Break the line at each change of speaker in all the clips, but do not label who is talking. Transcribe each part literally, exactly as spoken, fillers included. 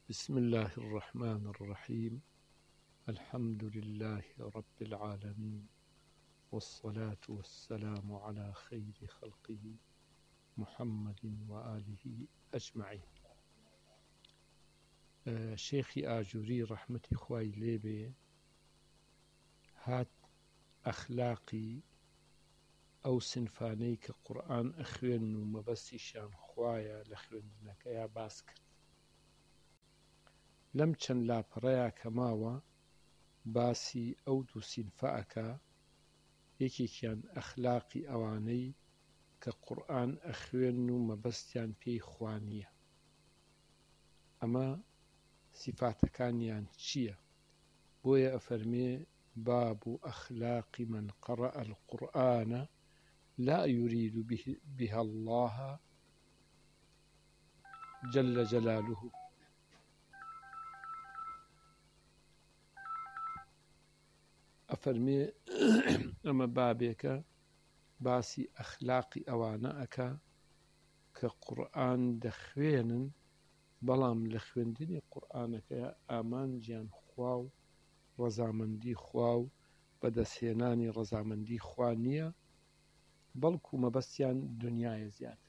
بسم الله الرحمن الرحيم. الحمد لله رب العالمين، والصلاة والسلام على خير خلقه محمد وآله أجمعين. شيخي آجوري رحمتي خواي ليبي هات أخلاقي أو سنفاني كقرآن أخوين ومبسي شان خوايا لخوينك يا باسكر لم چەند لاپەڕەیە کەماوە باسی ئەو دوو سینفەکە، یەکێکیان ئەخلاقی ئەوانەی کە قورئان ئەخوێن و مەبەستیان پێی خوا نییە. ئەمە سیفاتەکانیان چییە؟ بۆیە ئەفەرمێ باب ئەخلاقی من قرأ القرآن لا يريد بها الله جل جلاله. ئەفەرمێ ئەمە بابێکە باسی ئەخلاقی ئەوانە ئەکا کە قورئان دەخوێنن، بەڵام لە خوێندنی قورئانەکە ئامانجیان خوا و ڕەزامەندی خوا و بەدەستهێنانی ڕەزامەندی خوا نییە، بەڵکو مەبەستیان دنیایە زیاتر.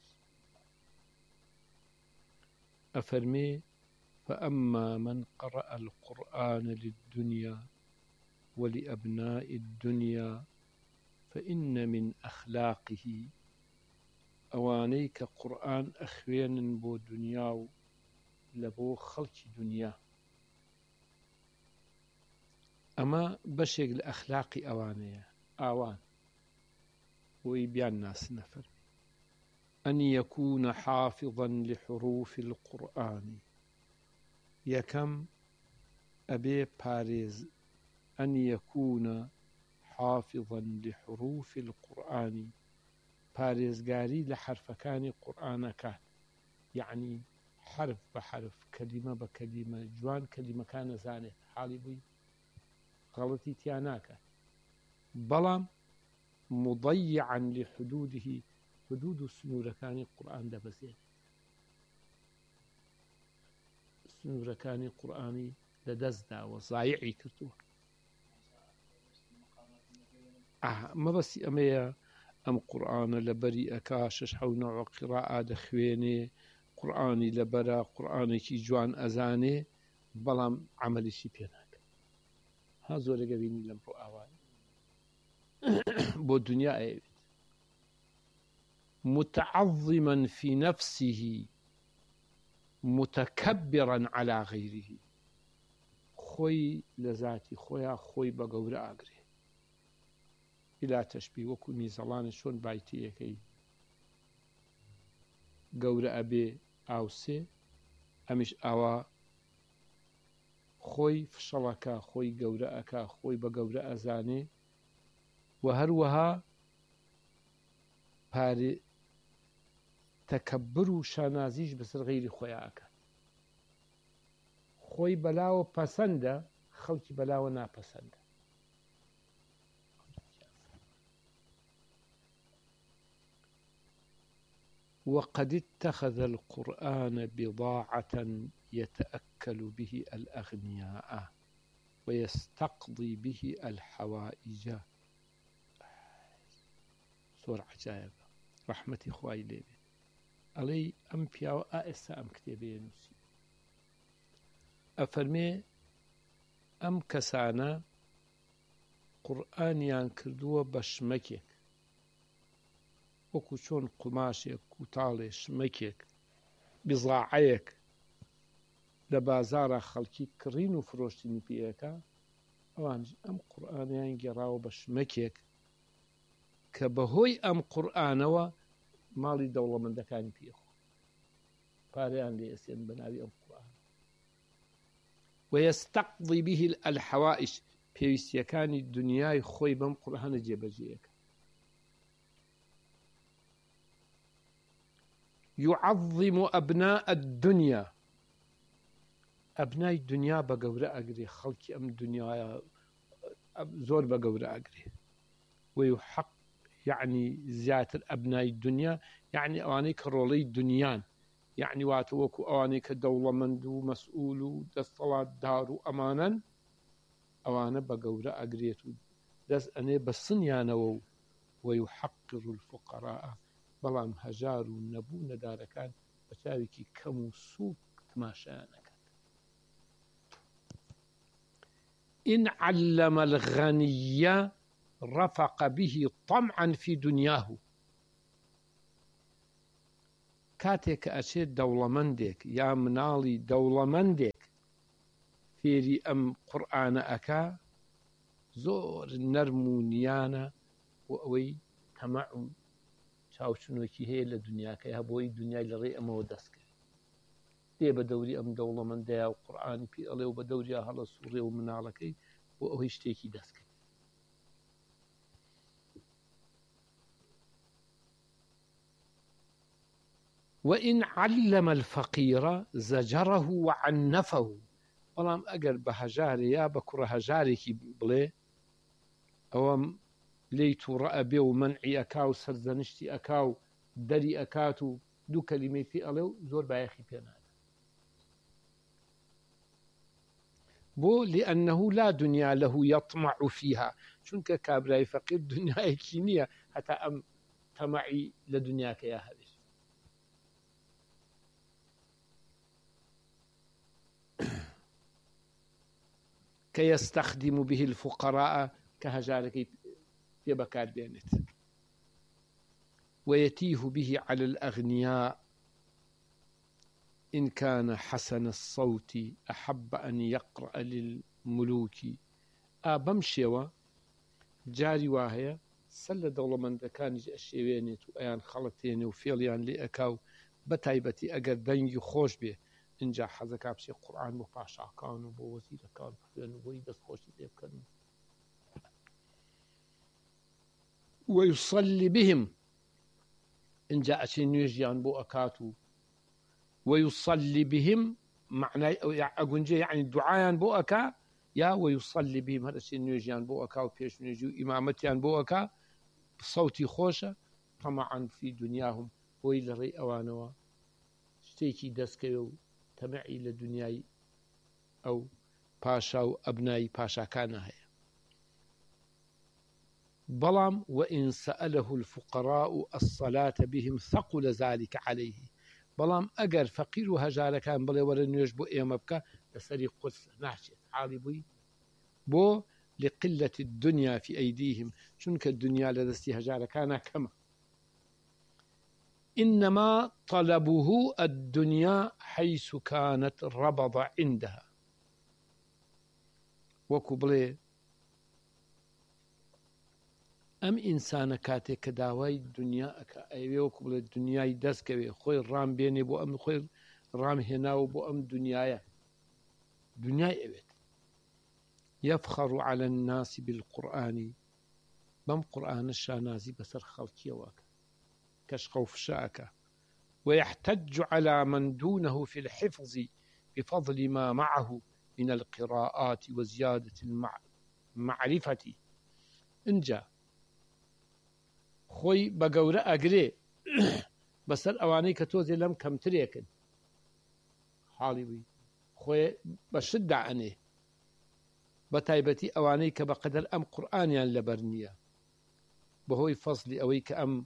ئەفەرمێ فأما من قرأ القرآن للدنيا ولأبناء الدنيا فإن من أخلاقه أوانيك قرآن أخوين بو دنيا لبو خلق دنيا. أما بشيك الأخلاق أوانية آوان ويبيان ناس نفر أن يكون حافظا لحروف القرآن. يكم أبي باريز أن يكون حافظا لحروف القرآن، باريزغاري لحرف كان قرآن كان، يعني حرف بحرف كلمة بكلمة جوان كلمة كان زانه حالي بي غلطي تياناك، بلام مضيعا لحدوده، حدود سنور كان القرآن ده بزين سنور كان القرآني لدزدا وضايعي كرتوه. آه ما بس أمية أم قرآن لبري أكاشش حو نوع قراءة دخويني قرآني لبرا قرآني كي جوان أزاني بلام عملي شي بيناك هازو لقبيني لم رؤاوان بو الدنيا أيبت متعظما في نفسه متكبرا على غيره. خوي لذاتي خويا خوي بقور أقري إلى تشبيه وكو ميزالان شون بايتي كي قور أبي أوسي أمش أوا خوي فشلكا خوي قور أكا خوي بقور أزاني وهروها باري تكبروا شانازيش بسر غير خويا أكا خوي بلاو پسنده خلقي بلاو ناپسنده. وقد اتخذ القرآن بضاعة يتأكل به الأغنياء ويستقضي به الحوائج. سورة عجائب رحمتي خواي ليبي علي أم بياو آئسا أم كتابي نسي. أفرمي أم كسانا قرآنيان كردوه بشمكيك وكو شون قماشيك كوتالي شمكيك بضاعيك لبازارة خلقي كرين وفروشتين بيكا أوانج أم قرآنيان جراو بشمكيك كبهوي أم قرآنوا مالي دولة من دكاني بيخو فاريان لي اسين بنابي أم قرآن ويستقضي به الحوائج بيوستيكان الدنيا خوي بم قرآن جيبجيك. يعظم أبناء الدنيا. أبناء الدنيا بقورة أقري خلقي أم الدنيا زور بقورة أقري ويحق يعني زيادة أبناء الدنيا يعني أواني كرولي الدنيان یعنی واتە وەکو ئەوانەی کە دەوڵەمەند و مەسئول و دەستەڵات دار و ئەمانەن ئەوانە بە گەورە ئەگرێت و دەست ئەنێ بە سنیانەوە و وەیحەقر الفقراء بەڵام هەژار و نەبوو نەدارەکان بە چاوێکی کەم و سووک تماشایانەکات. إن علم الغني رفق به طمعا في دنياه کاتێک کە ئەچێت دەوڵەمەندێک یا مناڵی دەوڵەمەندێک فێری ئەم قورئانە ئەکا زۆر نەرم و نیانە و ئەوەی تەمەع و چاوچنۆکی هەیە لە دنیاکە یا بۆی دنیای لەڕێ ئەمەوە دەستکرد دێ بە دەوری ئەم دەوڵەمەندەیە و قورئانی پێ ئەڵێ و بە دەوریا هەڵە سوڕێ و مناڵەکەی بۆ ئەوەی شتێکی دەستکرد. وإن علم الفقير زجره وعنفه بەڵام ئەگەر بە هەژارێ یا بە کوڕە هەژارێکی بڵێ ئەوەم لێی تووڕە ئەبێ و مەنعی ئەکا و سەرزەنشتی ئەکا و دەری ئەکات و دوو کەلیمەی پێ ئەڵێ و زۆر بایەخی پێنادە بۆ لأنه لا دنيا له يطمع فيها چونکە کابرای فەقیر دنیایەکی نییە هەتا ئەم تەمەعی لە دنیاکەیە هەبێت. كيستخدم به الفقراء كهجارك في بكار بينت ويتيه به على الأغنياء إن كان حسن الصوت أحب أن يقرأ للملوك أبمشيوة جاري واهية سل دولة من دكان الشيوينت وأيان خلطين وفيليان لأكاو بتايبتي أقر دنجي خوش به اینجا حەزەکا بچێ قورئان بۆ پاشاکان و بۆ وەزیرەکان بخوێن و بۆی دەستخۆشی لێ بکەن ويصلي بهم اینجا ئەچێ نوێژیان بۆ ئەکات و ويصلي بهم معنای ئەگونجێ یعنی دوعایان بۆ ئەکا یا ويصلي بهم هەر ئەچێ نوێژیان بۆ ئەکا و پێش نوێژی و ئیمامەتیان بۆ ئەکا سەوتی خۆشە طمعا في دنياهم بۆی لەڕێی ئەوانەوە شتێکی دەستکەوێ و تەمەعی لە دنیای ئەو پاشا و ئەبنایی پاشاکانە هەیە. بەڵام وإن سأله الفقراء الصلاة بهم ثقل ذلك عليه بەڵام ئەگەر فەقیر و هەژارەکان بڵێ وەرە نوێژ بۆ ئێمە بکە لەسەری قورس ناچێت حاڵی بووی بۆ لقلة الدنيا في أيديهم چونکە دنیا لە دەستی هەژارەکانە کەمە. إنما طلبه الدنيا حيث كانت ربض عندها وەکو بڵێ ئەم ئینسانە کاتێک کە داوای دنیا ئەکا ئەوێ وەکو بڵێ دنیای دەستکەوێ خۆی ڕام بێنێ بۆ ئەم خۆی ڕام هێناوە بۆ ئەم دنیایە دنیای ئەوێت يفخر على الناس بالقرآن بەم قورئانە شانازی بەسەر خەڵکیەوەکە كشخ وفشاك ويحتج على من دونه في الحفظ بفضل ما معه من القراءات وزيادة المعرفة انجا خوي بقورة أقري بسر أواني كتوزي لم كم تريكن حالي خوي بشد عنه بتايبتي أواني كبقدر أم قرآن لبرنية بهوي فصلي أويك أم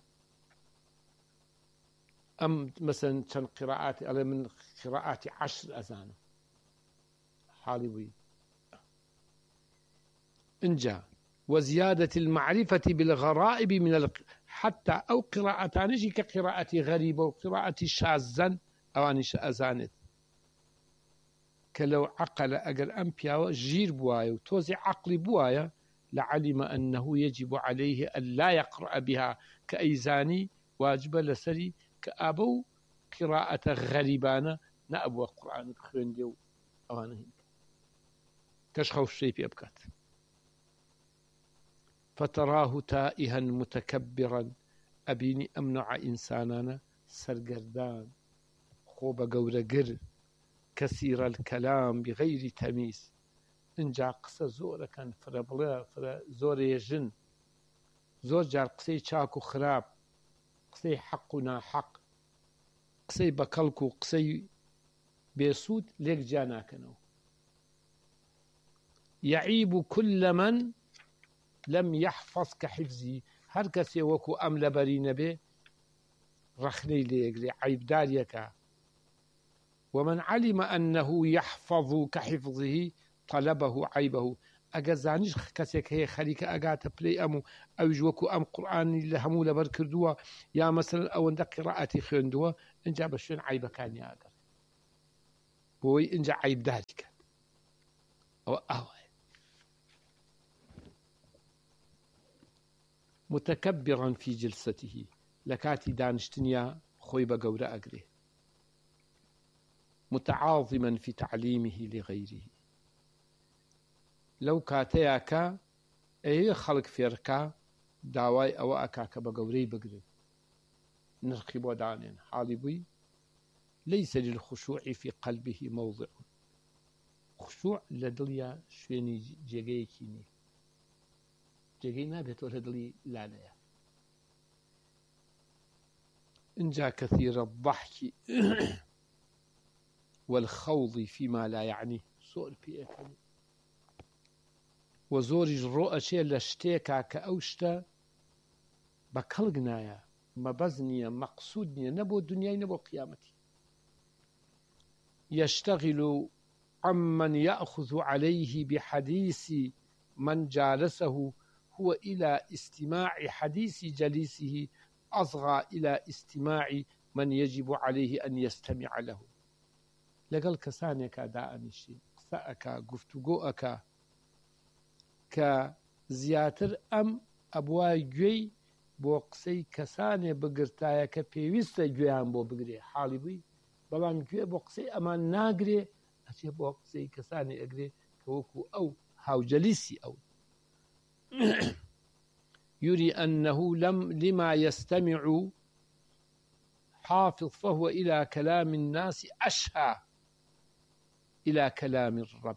أم مثلا كان قراءات على من قراءات عشر أذان حالوي انجا وزيادة المعرفة بالغرائب من ال... حتى أو قراءتان كقراءة غريبة وقراءة شاذا أواني أذانت كلو عقل أجر أمبيا جير بوايا وتوزع عقلي بوايا لعلم أنه يجب عليه أن لا يقرأ بها كأيزاني واجب لسري كأبو قراءة غريبانة نأبو القرآن خوين ديو أوانا هنك كشخوف شيء في أبكات فتراه تائها متكبرا أبيني أمنع إنسانانا سرقردان خوب قورقر كثير الكلام بغير تمييز انجا قصة زورة كان فربلا فر زور يجن زور جار قصي شاكو خراب قصي حقنا حق قسەی بە کەڵک و قسەی بێسوود لێک جا ناکەنەوە. يعيب كل من لم يحفظ كحفظه، هەر کەسێ وەکو ئەم لەبەری نەبێ ڕەخنەی لێگرێ عیبداریەکە. ومن علم أنه يحفظ كحفظه طلبه عيبه، ئەگە زانیش کەسێک هەیە خەریکە ئەگاتە پلەی ئەم و ئەویش وەکو ئەم قورئانی لە هەموو لەبەر کردووە یا مەسەلەن ئەوەندە قیرائەتی خوێندووە ئینجا بە شوێن عیبەکانی ئاگەڕێ بۆی ئینجا عیبداری کات. ئەوە ئاوە متكبرا في جلسته، لكاتي دانشتنيا خوي بقورة أقري، متعاظما في تعليمه لغيره. لو كاتياكا أي خلق فيركا داواي أو أكاكا بقوري بقري نرخي بودانين حالي بي ليس للخشوع في قلبه موضع. خشوع لدليا شويني جيجيكيني جێگەی نابێتەوە لە دڵی لالەیە. إنجا كثير الضحك والخوض فيما لا يعنيه، سؤال بيئة وزورج الرؤى لشتيكا كأوشتا بكالغنايا مبزنيا مقصودنيا نبو الدنيا نبو قيامتي. يشتغل عمن يأخذ عليه بحديث من جالسه هو إلى استماع حديث جليسه أصغى إلى استماع من يجب عليه أن يستمع له. لقل كسانك داءنشي قسأك قفتقوءك كزياتر أم أبواي جوي بۆ قسەی کەسانێ بگرتایە کە پێویستە گوێیان بۆ بگرێ حاڵی بووی بەڵام گوێ بۆ قسەی ئەمان ناگرێ ئەچێ بۆ قسەی کەسانی ئەگرێ کە وەکو ئەو هاوجەلیسی ئەو. يري أنه لم لما يستمع حافظ فهو إلى كلام الناس أشهى إلى كلام الرب.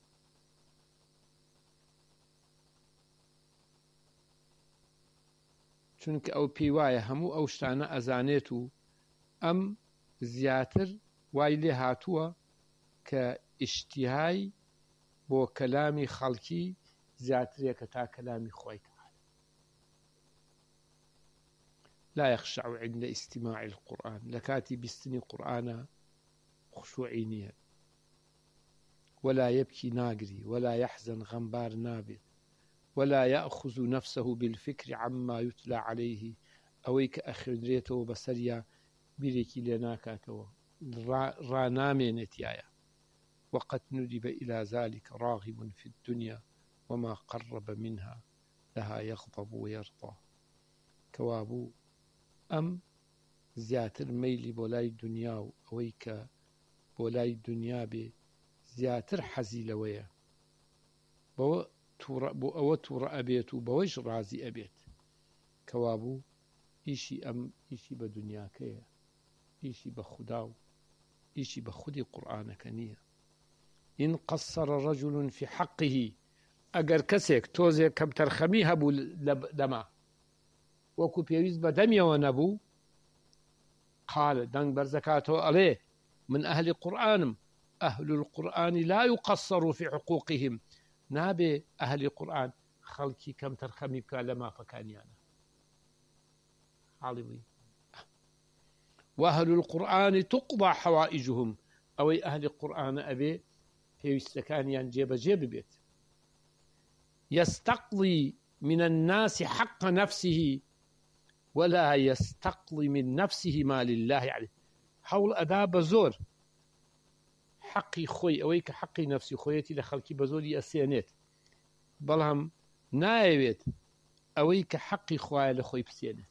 چونکە ئەو پێی وایە هەموو ئەو شتانە ئەزانێت و ئەم زیاتر وای لێ هاتووە کە ئیشتیهای بۆ کەلامی خەڵکی زیاترێکە تا کەلامی خۆی تعالی. لا يخشع عند استماع القرآن، لكاتي بستني قرآن خشوعي نية، ولا يبكي ناقري ولا يحزن غنبار نابت، ولا يأخذ نفسه بالفكر عما يتلى عليه أويك أخذريته بسريا بريكي لناكاتو رانامي نتيايا. وقد ندب إلى ذلك راغب في الدنيا وما قرب منها لها يغضب ويرضى. كوابو أم زياتر ميلي بولاي دنيا أويك بولاي دنيا بي زياتر حزيل ويا بو بۆ ئەوە تووڕە ئەبێت و بەوەیش ڕازی ئەبێت کەوابوو ئیشی ئەم ئیشی بە دنیاکەیە، ئیشی بە خودا و ئیشی بە خودی قورئانەکە نییە. إن قصر رجل في حقه، ئەگەر کەسێک تۆزێک کەم تەرخەمی هەبوو دەما وەکو پێویست بە دەمیەوە نەبوو قال دەنگ بەرزەکاتەوە ئەڵێ من ئەهلی قورئانم. أهل القرآن لا يقصر في حقوقهم، نابێ ئەهلی قورئان خەڵکی کەم تەرخەمی بکە لە مافەکانیانە حاڵی بووی. وأهل القرآن تقضى حوائجهم، ئەوەی ئەهلی قورئانە ئەبێ پێویستەکانیان جێبەجێ ببێت. يستقضي من الناس حق نفسه ولا يستقضي من نفسه ما لله عليه. هەوڵ ئەدا بە زۆر حەقی خۆی ئەوەی کە حەقی نەفسی خۆیەتی لە خەڵکی بە زۆری ئەسێنێت، بەڵام نایەوێت ئەوەی کە حەقی خوایە لە خۆی بسێنێت.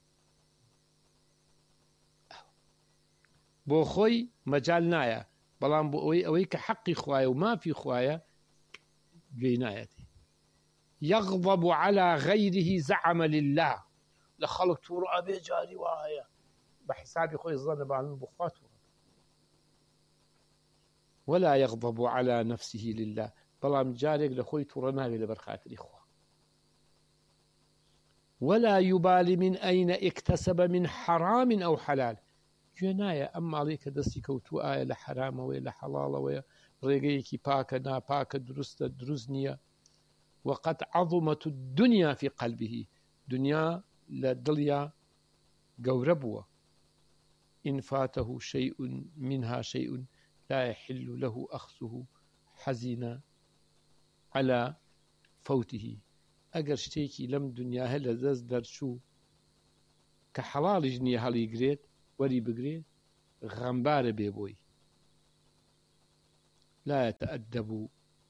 بۆ خۆی مەجال نایە، بەڵام بۆ ئەوەی ئەوەی کە حەقی خوایە و مافی خوایە گوێی نایەتی. يغضب على غيره زعم لله، لە خەڵک تووڕە ئەبێ جاری وایە بە حیسابی خۆی زەنەبانن بۆ خوا تووڕە. ولا يغضب على نفسه لله، بلام جارك لخوي تورناوي لبرخاتري خوا. ولا يبالي من أين اكتسب من حرام أو حلال، گوێ نایە ئەم ماڵی کە دەستی کەوتووە ئایا لە حرامەوەی لە حەڵاڵەوەیە ڕێگەیەکی پاکە ناپاکە دروستە دروست نییە وقد عظمت الدنيا في قلبه دنيا لدليا قوربوة إن فاته شيء منها شيء لا يحل له أخذه حزين على فوته أجر شتيكي لم دنيا هلا دز درشو كحلال جني هالي جريت وري بجريت غنبار بيبوي لا يتأدب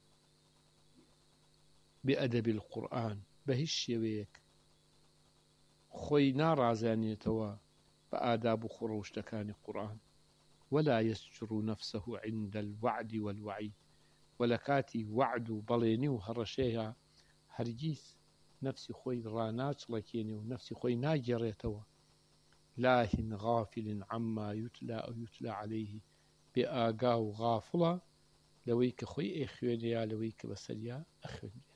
بأدب القرآن بهش يويك خوي نارازاني توا بآداب خروج تكان القرآن ولا يسجر نفسه عند الوعد والوعيد ولكاتي وعد بليني وهرشيها هرجيس نفسي خوي رانات لكيني ونفسي خوي ناجري توا لاهن غافل عما يتلى أو يتلى عليه بآقا وغافلة لويك خوي إخوانيا لويك بسريا أخوانيا